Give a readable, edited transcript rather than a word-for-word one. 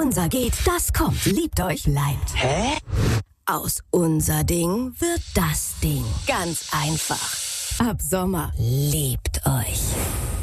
unser geht, das kommt. Liebt euch, bleibt. Hä? Aus unser Ding wird das Ding. Ganz einfach. Ab Sommer lebt euch.